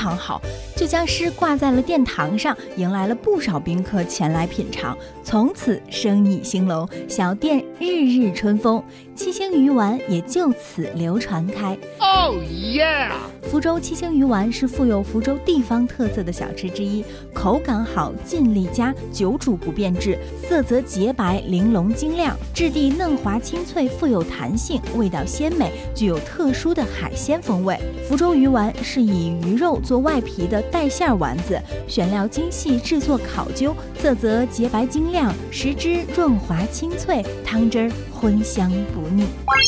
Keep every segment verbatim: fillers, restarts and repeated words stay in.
常好，就将诗挂在了殿堂上，迎来了不少宾客前来品尝，从此生意兴隆，小店日日春风，七星鱼丸也就此流传开。 Oh yeah！ 福州七星鱼丸是富有福州地方特色的小吃之一，口感好，劲力佳，久煮不变质，色泽洁白，玲珑晶亮，质地嫩滑清脆，富有弹性，味道鲜美，具有特殊的海鲜风味。福州鱼丸是以鱼肉做外皮的带馅丸子，选料精细，制作考究，色泽洁白晶亮，食之润滑清脆，汤汁儿荤香不腻。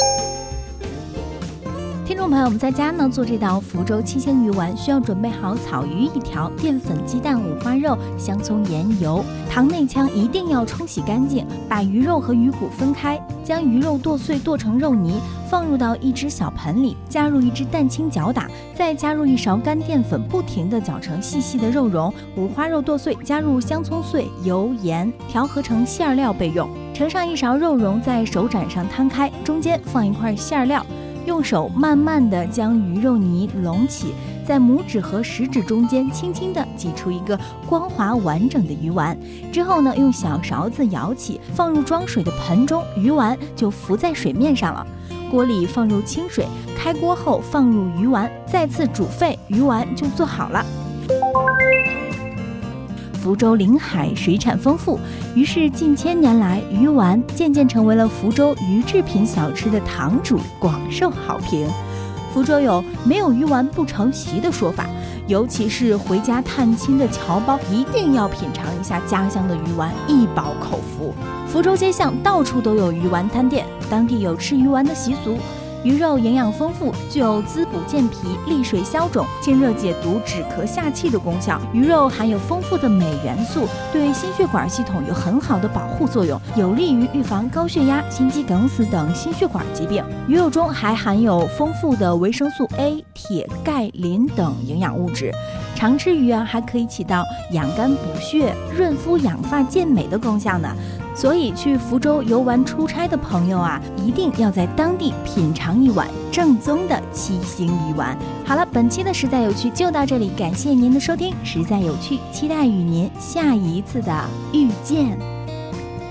听众朋友，我们在家呢做这道福州七星鱼丸，需要准备好草鱼一条、淀粉、鸡蛋、五花肉、香葱、盐、油。糖内腔一定要冲洗干净，把鱼肉和鱼骨分开，将鱼肉剁碎剁成肉泥，放入到一只小盆里，加入一只蛋清搅打，再加入一勺干淀粉，不停地搅成细细的肉蓉。五花肉剁碎，加入香葱碎、油、盐，调和成馅料备用。盛上一勺肉蓉，在手盏上摊开，中间放一块馅料。用手慢慢地将鱼肉泥拢起，在拇指和食指中间轻轻地挤出一个光滑完整的鱼丸。之后呢，用小勺子舀起，放入装水的盆中，鱼丸就浮在水面上了。锅里放入清水，开锅后放入鱼丸，再次煮沸，鱼丸就做好了。福州临海，水产丰富，于是近千年来，鱼丸渐渐成为了福州鱼制品小吃的堂主，广受好评。福州有没有鱼丸不成席的说法，尤其是回家探亲的侨胞，一定要品尝一下家乡的鱼丸，一饱口福。福州街巷到处都有鱼丸摊店，当地有吃鱼丸的习俗。鱼肉营养丰富，具有滋补健脾、利水消肿、清热解毒、止咳下气的功效。鱼肉含有丰富的镁元素，对心血管系统有很好的保护作用，有利于预防高血压、心肌梗死等心血管疾病。鱼肉中还含有丰富的维生素 A、铁、钙、磷等营养物质。常吃鱼啊，还可以起到养肝补血、润肤养发健美的功效呢。所以去福州游玩出差的朋友啊，一定要在当地品尝一碗正宗的七星鱼丸。好了，本期的实在有趣就到这里，感谢您的收听，实在有趣，期待与您下一次的遇见。